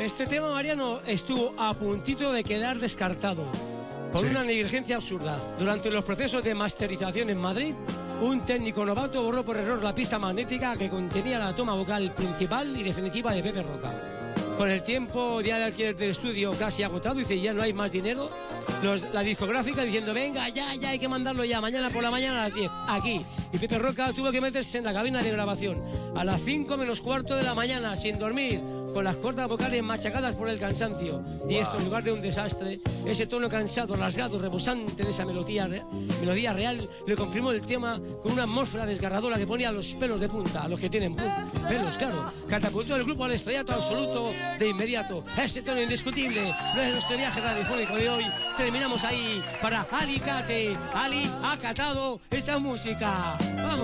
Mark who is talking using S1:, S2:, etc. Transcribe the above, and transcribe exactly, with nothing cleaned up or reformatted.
S1: Este tema, Mariano, estuvo a puntito de quedar descartado por
S2: Sí.
S1: una negligencia absurda. Durante los procesos de masterización en Madrid, un técnico novato borró por error la pista magnética que contenía la toma vocal principal y definitiva de Pepe Roca. Con el tiempo ya de alquiler del estudio casi agotado, dice, ya no hay más dinero, los, la discográfica diciendo, venga, ya, ya hay que mandarlo ya, mañana por la mañana a las diez, aquí. Y Pepe Roca tuvo que meterse en la cabina de grabación a las cinco menos cuarto de la mañana, sin dormir, con las cuerdas vocales machacadas por el cansancio. Y esto, en lugar de un desastre, ese tono cansado, rasgado, rebosante de esa melodía, re- melodía real, le confirmó el tema con una atmósfera desgarradora que ponía los pelos de punta, a los que tienen pu- pelos, claro. Catapultó el grupo al estrellato absoluto de inmediato. Ese tono indiscutible no es nuestro viaje radiofónico de hoy. Terminamos ahí para Alicate. Ali ha catado esa música. ¡Vamos!